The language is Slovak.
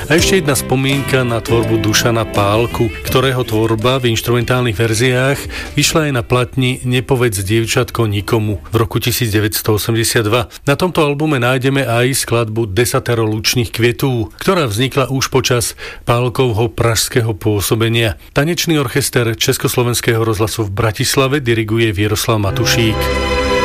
A ešte jedna spomienka na tvorbu Dušana Pálku, ktorého tvorba v inštrumentálnych verziách vyšla aj na platni Nepovedz dievčatko nikomu v roku 1982. Na tomto albume nájdeme aj skladbu Desatero lučných kvietů, ktorá vznikla už počas Pálkovho pražského pôsobenia. Tanečný orchester Československého rozhlasu v Bratislave diriguje Vieroslav Matušík.